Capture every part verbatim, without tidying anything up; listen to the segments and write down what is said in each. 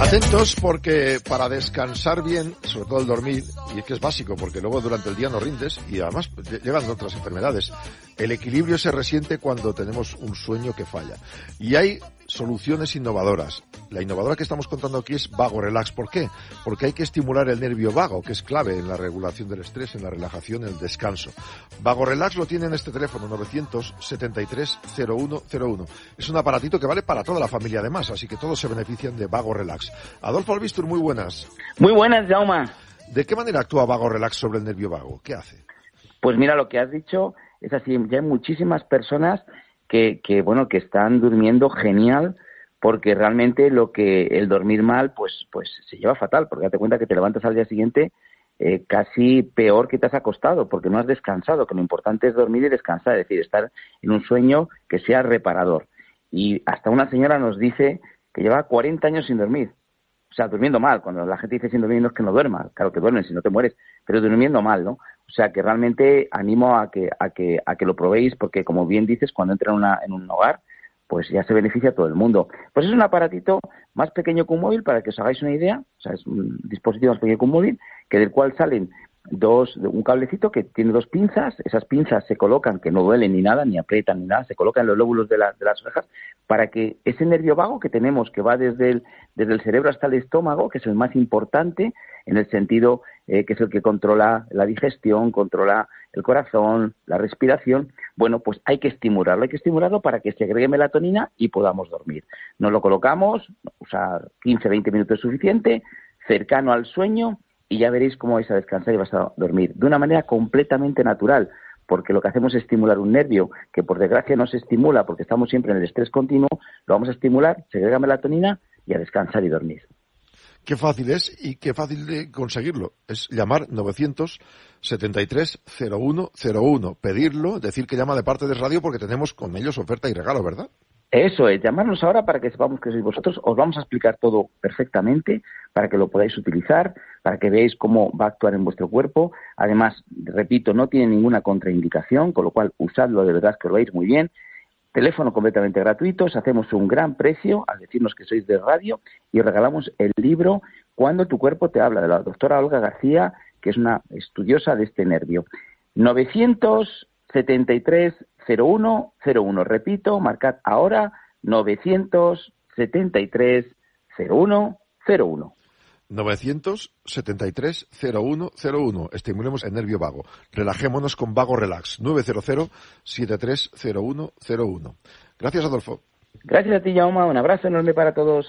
Atentos porque para descansar bien, sobre todo el dormir, y es que es básico porque luego durante el día no rindes y además llevan otras enfermedades, el equilibrio se resiente cuando tenemos un sueño que falla. Y hay soluciones innovadoras. La innovadora que estamos contando aquí es Vago Relax. ¿Por qué? Porque hay que estimular el nervio vago, que es clave en la regulación del estrés, en la relajación, en el descanso. Vago Relax lo tiene en este teléfono, novecientos setenta y tres cero uno cero uno. Es un aparatito que vale para toda la familia además, así que todos se benefician de Vago Relax. Adolfo Albistur, muy buenas. Muy buenas, Jaume. ¿De qué manera actúa Vago Relax sobre el nervio vago? ¿Qué hace? Pues mira, lo que has dicho es así. Ya hay muchísimas personas que, que bueno, que están durmiendo genial, porque realmente lo que el dormir mal, pues, pues se lleva fatal, porque date cuenta que te levantas al día siguiente eh, casi peor que te has acostado, porque no has descansado, que lo importante es dormir y descansar, es decir, estar en un sueño que sea reparador. Y hasta una señora nos dice que lleva cuarenta años sin dormir. O sea, durmiendo mal. Cuando la gente dice sin dormir no es que no duerma. Claro que duermen, si no te mueres. Pero durmiendo mal, ¿no? O sea, que realmente animo a que a que a que lo probéis, porque como bien dices, cuando entra en, una, en un hogar, pues ya se beneficia a todo el mundo. Pues es un aparatito más pequeño que un móvil, para que os hagáis una idea. O sea, es un dispositivo más pequeño que un móvil, que del cual salen dos, un cablecito que tiene dos pinzas. Esas pinzas se colocan, que no duelen ni nada, ni aprietan ni nada, se colocan en los lóbulos de, la, de las orejas, para que ese nervio vago que tenemos, que va desde el, desde el cerebro hasta el estómago, que es el más importante, en el sentido eh, que es el que controla la digestión, controla el corazón, la respiración, bueno, pues hay que estimularlo, hay que estimularlo para que se agregue melatonina y podamos dormir. Nos lo colocamos, usar quince a veinte minutos es suficiente, cercano al sueño, y ya veréis cómo vais a descansar y vas a dormir de una manera completamente natural, porque lo que hacemos es estimular un nervio que por desgracia no se estimula porque estamos siempre en el estrés continuo, lo vamos a estimular, se agrega melatonina y a descansar y dormir. Qué fácil es y qué fácil de conseguirlo. Es llamar novecientos setenta y tres cero uno cero uno, pedirlo, decir que llama de parte de radio porque tenemos con ellos oferta y regalo, ¿verdad? Eso es, llamarnos ahora para que sepamos que sois vosotros, os vamos a explicar todo perfectamente para que lo podáis utilizar, para que veáis cómo va a actuar en vuestro cuerpo. Además, repito, no tiene ninguna contraindicación, con lo cual usadlo, de verdad que os vais muy bien. Teléfono completamente gratuito, os hacemos un gran precio al decirnos que sois de radio y regalamos el libro Cuando tu cuerpo te habla, de la doctora Olga García, que es una estudiosa de este nervio. novecientos setenta y tres cero uno cero uno, repito, marcad ahora novecientos setenta y tres cero uno cero uno. novecientos setenta y tres cero uno cero uno. Estimulemos el nervio vago. Relajémonos con Vago Relax. nueve cero cero siete tres cero uno cero uno. Gracias, Adolfo. Gracias a ti, Jaume. Un abrazo enorme para todos.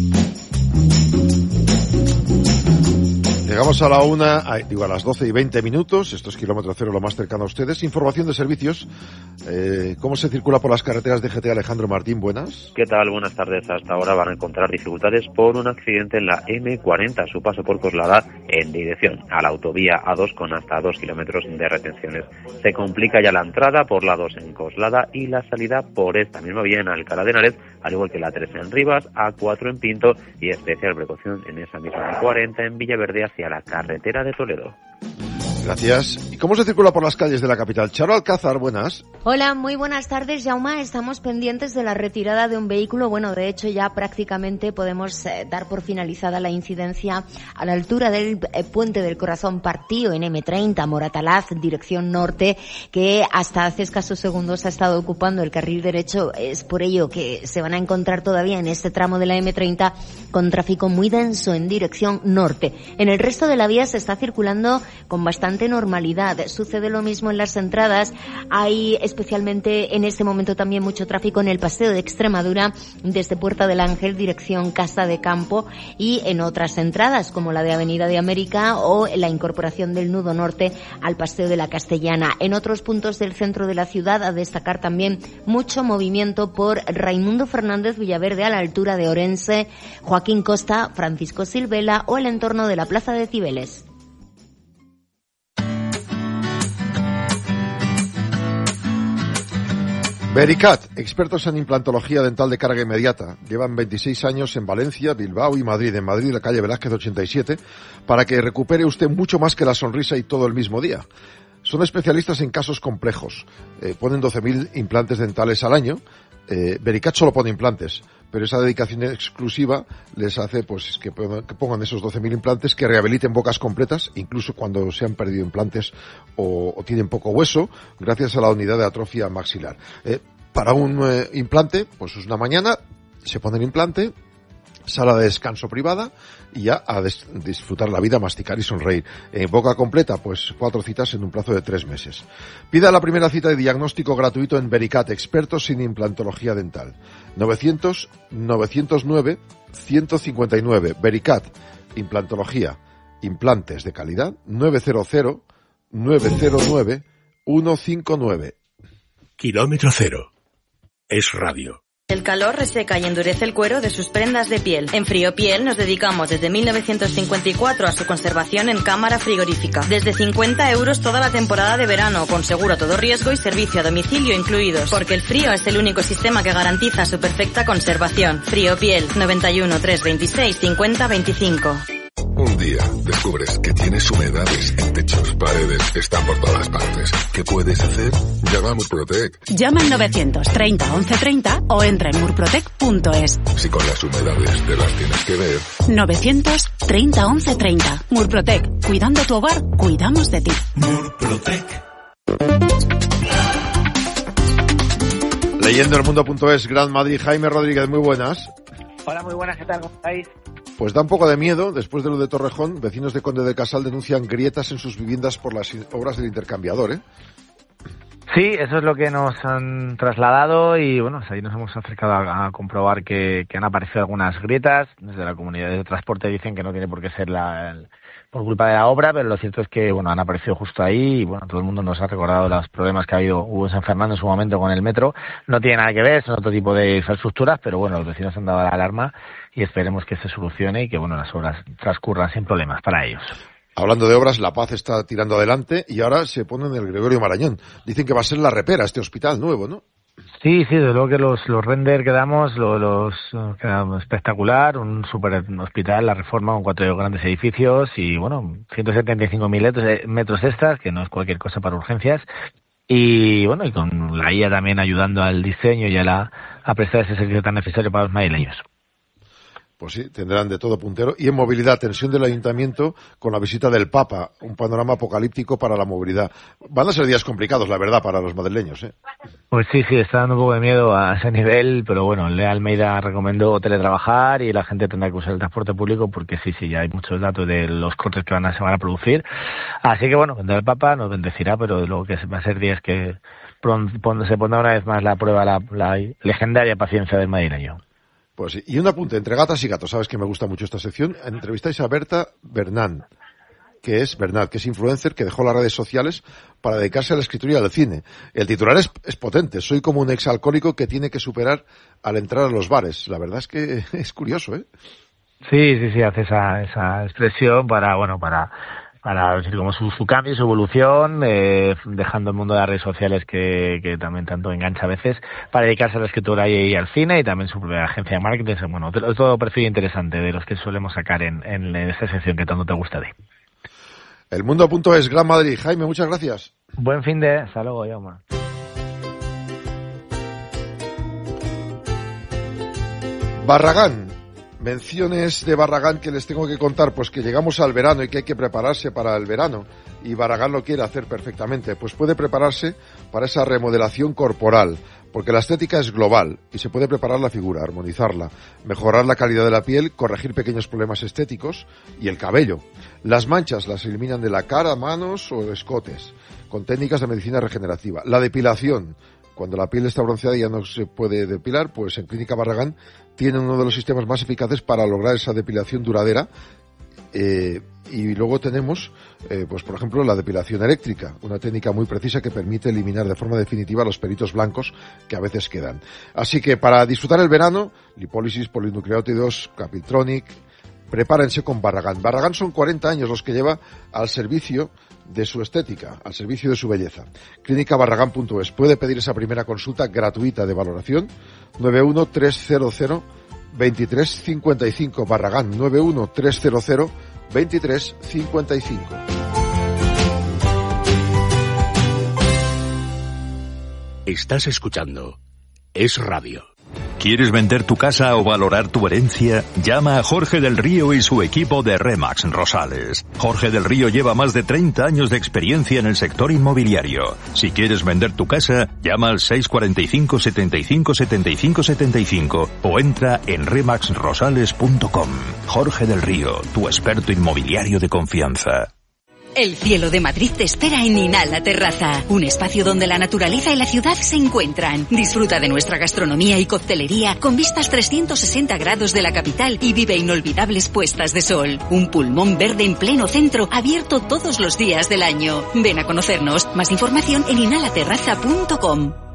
Llegamos a la una, a, digo a las doce y veinte minutos, esto es Kilómetro Cero, lo más cercano a ustedes. Información de servicios, eh, ¿cómo se circula por las carreteras de G T? Alejandro Martín, buenas. ¿Qué tal? Buenas tardes. Hasta ahora van a encontrar dificultades por un accidente en la eme cuarenta, su paso por Coslada en dirección a la autovía A dos con hasta dos kilómetros de retenciones. Se complica ya la entrada por la dos en Coslada y la salida por esta misma vía en Alcalá de Henares, al igual que la tres en Rivas, A cuatro en Pinto y especial precaución en esa misma eme cuarenta en Villaverde hacia a la carretera de Toledo. Gracias. ¿Y cómo se circula por las calles de la capital? Charo Alcázar, buenas. Hola, muy buenas tardes, Jaume. Estamos pendientes de la retirada de un vehículo. Bueno, de hecho ya prácticamente podemos eh, dar por finalizada la incidencia a la altura del eh, Puente del Corazón Partido en eme treinta, Moratalaz, dirección norte, que hasta hace escasos segundos ha estado ocupando el carril derecho. Es por ello que se van a encontrar todavía en este tramo de la eme treinta con tráfico muy denso en dirección norte. En el resto de la vía se está circulando con bastante normalidad. Sucede lo mismo en las entradas. Hay especialmente en este momento también mucho tráfico en el Paseo de Extremadura desde Puerta del Ángel dirección Casa de Campo y en otras entradas como la de Avenida de América o la incorporación del nudo norte al Paseo de la Castellana. En otros puntos del centro de la ciudad a destacar también mucho movimiento por Raimundo Fernández Villaverde a la altura de Orense, Joaquín Costa, Francisco Silvela o el entorno de la Plaza de Cibeles. Vericat, expertos en implantología dental de carga inmediata. Llevan veintiséis años en Valencia, Bilbao y Madrid. En Madrid, la calle Velázquez ochenta y siete, para que recupere usted mucho más que la sonrisa y todo el mismo día. Son especialistas en casos complejos. Eh, ponen doce mil implantes dentales al año. Eh, Vericat solo pone implantes, pero esa dedicación exclusiva les hace pues que pongan, que pongan esos doce mil implantes, que rehabiliten bocas completas, incluso cuando se han perdido implantes o, o tienen poco hueso, gracias a la unidad de atrofia maxilar. Eh, para un eh, implante, pues es una mañana, se pone el implante, sala de descanso privada y ya a des- disfrutar la vida, masticar y sonreír. En boca completa, pues cuatro citas en un plazo de tres meses. Pida la primera cita de diagnóstico gratuito en Vericat, expertos en implantología dental. novecientos, novecientos nueve, ciento cincuenta y nueve. Vericat, implantología, implantes de calidad, nueve cero cero, nueve cero nueve, uno cinco nueve. Kilómetro cero. Es radio. El calor reseca y endurece el cuero de sus prendas de piel. En Friopiel nos dedicamos desde mil novecientos cincuenta y cuatro a su conservación en cámara frigorífica. Desde cincuenta euros toda la temporada de verano, con seguro a todo riesgo y servicio a domicilio incluidos. Porque el frío es el único sistema que garantiza su perfecta conservación. Friopiel, noventa y uno, trescientos veintiséis, cincuenta veinticinco. Un día descubres que tienes humedades en techos, paredes, están por todas partes. ¿Qué puedes hacer? Llama a Murprotec. Llama al novecientos treinta, once treinta o entra en murprotec punto es. Si con las humedades te las tienes que ver. novecientos treinta, once treinta. Murprotec. Cuidando tu hogar, cuidamos de ti. Murprotec. Leyendo el mundo punto es, Gran Madrid, Jaime Rodríguez, muy buenas. Hola, muy buenas, ¿qué tal? ¿Cómo estáis? Pues da un poco de miedo, después de lo de Torrejón, vecinos de Conde de Casal denuncian grietas en sus viviendas por las obras del intercambiador, ¿eh? Sí, eso es lo que nos han trasladado y bueno, pues ahí nos hemos acercado a, a comprobar que, que han aparecido algunas grietas. Desde la comunidad de transporte dicen que no tiene por qué ser la, el, por culpa de la obra, pero lo cierto es que bueno, han aparecido justo ahí y bueno, todo el mundo nos ha recordado los problemas que ha habido, hubo en San Fernando en su momento con el metro. No tiene nada que ver, son otro tipo de infraestructuras, pero bueno, los vecinos han dado la alarma y esperemos que se solucione y que bueno, las obras transcurran sin problemas para ellos. Hablando de obras, La Paz está tirando adelante y ahora se pone en el Gregorio Marañón. Dicen que va a ser la repera, este hospital nuevo, ¿no? Sí, sí, desde luego que los, los render que damos, los, los queda espectacular, un super hospital, la reforma con cuatro grandes edificios y bueno, ciento setenta y cinco mil metros extras, que no es cualquier cosa para urgencias. Y bueno, y con la I A también ayudando al diseño y a, la, a prestar ese servicio tan necesario para los madrileños. Pues sí, tendrán de todo puntero. Y en movilidad, tensión del ayuntamiento con la visita del Papa, un panorama apocalíptico para la movilidad. Van a ser días complicados, la verdad, para los madrileños, ¿eh? Pues sí, sí, está dando un poco de miedo a ese nivel, pero bueno, Lea Almeida recomendó teletrabajar y la gente tendrá que usar el transporte público porque sí, sí, ya hay muchos datos de los cortes que van a, se van a producir. Así que bueno, vendrá el Papa, nos bendecirá, pero luego que va a ser días que pronto se pondrá una vez más la prueba la, la legendaria paciencia del madrileño. Pues sí. Y un apunte, entre gatas y gatos, sabes que me gusta mucho esta sección. Entrevistáis a Berta Bernat, que es Bernat, que es influencer, que dejó las redes sociales para dedicarse a la escritura y al cine. El titular es, es potente, soy como un exalcohólico que tiene que superar al entrar a los bares. La verdad es que es curioso, ¿eh? Sí, sí, sí, hace esa, esa expresión para, bueno, para... para decir como su, su cambio, su evolución, eh, dejando el mundo de las redes sociales que, que también tanto engancha a veces, para dedicarse a la escritura y, y al cine, y también su propia agencia de marketing. Bueno, todo perfil interesante de los que solemos sacar en, en esta sección que tanto te gusta de. El mundo punto es, Gran Madrid. Jaime, muchas gracias. Buen fin de... Hasta luego, Jaume. Barragán. Menciones de Barragán que les tengo que contar, pues que llegamos al verano y que hay que prepararse para el verano, y Barragán lo quiere hacer perfectamente, pues puede prepararse para esa remodelación corporal, porque la estética es global y se puede preparar la figura, armonizarla, mejorar la calidad de la piel, corregir pequeños problemas estéticos y el cabello. Las manchas las eliminan de la cara, manos o escotes, con técnicas de medicina regenerativa. La depilación, cuando la piel está bronceada y ya no se puede depilar, pues en Clínica Barragán tienen uno de los sistemas más eficaces para lograr esa depilación duradera. Eh, y luego tenemos, eh, pues por ejemplo, la depilación eléctrica, una técnica muy precisa que permite eliminar de forma definitiva los pelitos blancos que a veces quedan. Así que para disfrutar el verano, lipólisis, polinucleótidos, Capiltronic, prepárense con Barragán. Barragán son cuarenta años los que lleva al servicio de su estética, al servicio de su belleza. clínica barragán punto es. Puede pedir esa primera consulta gratuita de valoración, nueve uno tres cero cero, dos tres cinco cinco, Barragán, nueve uno tres cero cero, dos tres cinco cinco. Estás escuchando Es Radio. ¿Quieres vender tu casa o valorar tu herencia? Llama a Jorge del Río y su equipo de Remax Rosales. Jorge del Río lleva más de treinta años de experiencia en el sector inmobiliario. Si quieres vender tu casa, llama al seis cuatro cinco, setenta y cinco, setenta y cinco, setenta y cinco o entra en remax rosales punto com. Jorge del Río, tu experto inmobiliario de confianza. El cielo de Madrid te espera en Inala Terraza, un espacio donde la naturaleza y la ciudad se encuentran. Disfruta de nuestra gastronomía y coctelería con vistas trescientos sesenta grados de la capital y vive inolvidables puestas de sol. Un pulmón verde en pleno centro, abierto todos los días del año. Ven a conocernos. Más información en inala terraza punto com.